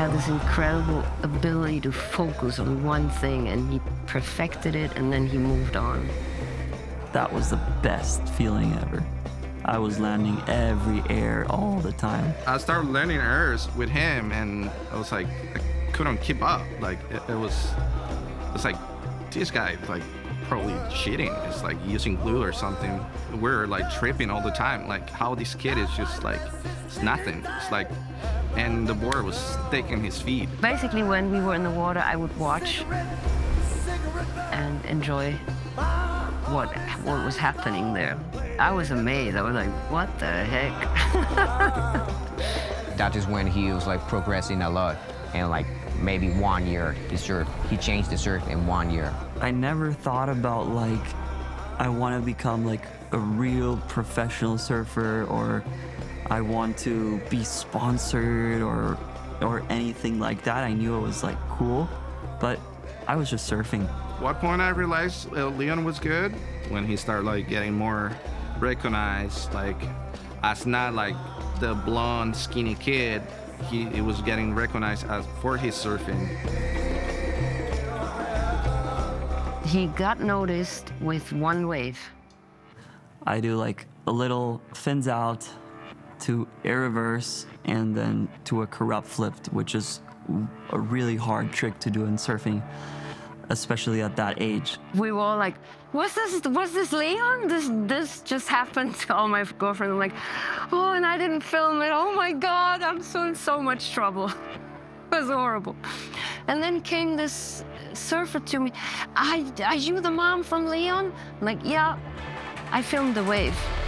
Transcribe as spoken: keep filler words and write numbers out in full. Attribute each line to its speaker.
Speaker 1: had this incredible ability to focus on one thing, and he perfected it, and then he moved on.
Speaker 2: That was the best feeling ever. I was landing every air all the time.
Speaker 3: I started landing airs with him, and I was like, I couldn't keep up. Like, it, it was, it's like, this guy, like, probably cheating. It's like using glue or something. We're like tripping all the time. Like, how this kid is just like, it's nothing. It's like, and the board was thick in his feet.
Speaker 1: Basically, when we were in the water, I would watch and enjoy what what was happening there. I was amazed. I was like, what the heck?
Speaker 4: That is when he was like progressing a lot. And like maybe one year, the surf, he changed the surf in one year.
Speaker 2: I never thought about like, I want to become like a real professional surfer, or I want to be sponsored, or or anything like that. I knew it was like cool, but I was just surfing.
Speaker 3: What point I realized uh, Leon was good? When he started like getting more recognized, like as not like the blonde skinny kid, he, he was getting recognized as for his surfing.
Speaker 1: He got noticed with one wave.
Speaker 2: I do like a little fins out to air reverse and then to a corrupt flip, which is a really hard trick to do in surfing, especially at that age.
Speaker 1: We were all like, what's this, what's this Leon? This this just happened to all my girlfriends. I'm like, oh, and I didn't film it. Oh my God, I'm so in so much trouble. It was horrible. And then came this surfer to me. Are, are you the mom from Leon? I'm like, yeah, I filmed the wave.